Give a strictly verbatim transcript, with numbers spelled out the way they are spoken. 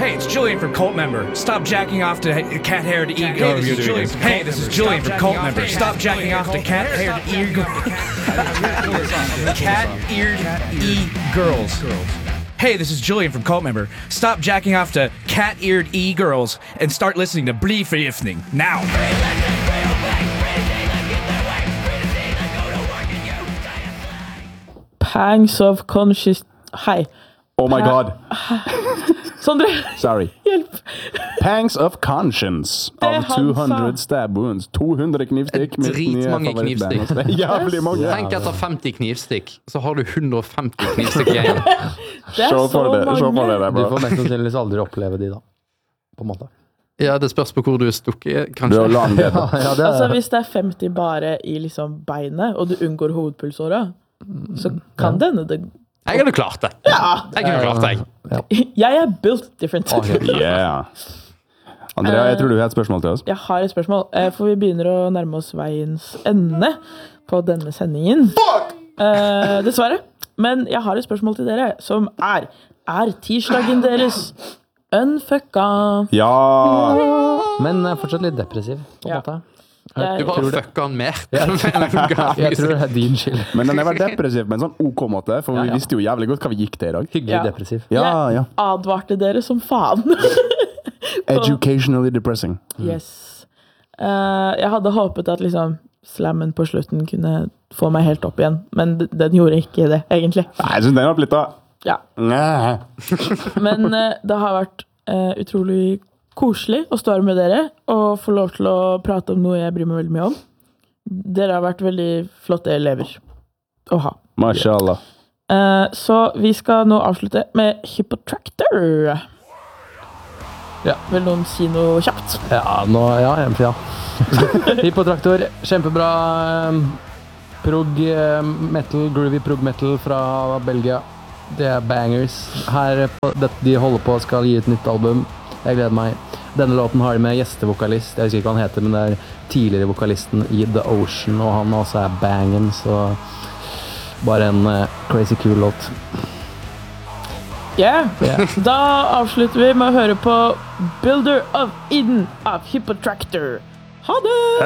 Hey, it's Julian from Cult Member. Stop jacking off to cat-haired e-girls. Hey, this is Julian. Hey, this is Julian from Cult Member. Stop jacking off to cat-haired e-girls. Cat-eared e-girls. Hey, this is Julian from Cult Member. Stop jacking off to cat-eared e-girls and start listening to Blyforgiftning now. Pangs of conscious... Hei. Oh my god. Sondre, Sorry. hjelp. Pangs of Conscience Det av han two hundred sa. stab wounds. to hundre knivstikk. mitt nye Dritmange favorittband. knivstikk. Jævlig mange. Tenk etter femti knivstikk, så har du hundre og femti knivstikk igjen. Det er Se så for det, se for mange. det der, Du bro. får mest sannsynligvis aldri oppleve de da, på en måte. Ja, det spørs på hvor du er stukket, Du har kanskje. lang det. Ja, det Altså, hvis det er femti bare i liksom beinet, og du unngår hovedpulsåra, så kan det hende det... Jeg hadde klart det. Ja! Jeg hadde klart det. Jeg er built different. Yeah. Andrea, jeg tror du har et spørsmål til oss. Jeg har et spørsmål, eh, for vi begynner å nærme oss veiens ende på denne sendingen. Eh, dessverre. Men jeg har et spørsmål til dere, som er, er tirsdagen deres unfucka? Ja! Men jeg er fortsatt litt depressiv, på en Ja. måte. Jeg, Du bare fucka han mer. Jeg tror det er din skyld. Men den har vært depressiv på en sånn ok måte, for vi visste jo jævlig godt hva vi gikk til i dag. Hyggelig Ja. depressiv. Ja, ja. jeg advarte dere som faen. Educationally depressing. Yes. Eh, jeg hadde håpet at liksom slammen på slutten kunne få meg helt opp igjen, men d- den gjorde ikke det, egentlig. Nei, jeg synes den har blitt da. Ja. Nei. Men eh, det har vært eh, utrolig koselig å stå her med dere og få lov til å prate om noe jeg bryr meg veldig mye om. Dere har vært veldig flotte elever å ha. Mashallah. Eh, så vi skal nå avslutte med Hippotractor. Ja. Vil noen si noe kjapt? Ja, nå, ja, ja. Hippotraktor, kjempebra um, prog um, metal, groovy prog metal fra Belgia. Det er bangers. Her, på, det, de holder på og skal gi ut nytt album. Jeg gleder meg. Denne låten har de med gjestevokalist, jeg husker ikke hva han heter, men det er tidligere vokalisten i The Ocean, og han også er bangen, så bare en uh, crazy cool låt. Yeah. Yeah. Da avslutter vi med å høre på Builder of Eden av Hippotractor. Ha det!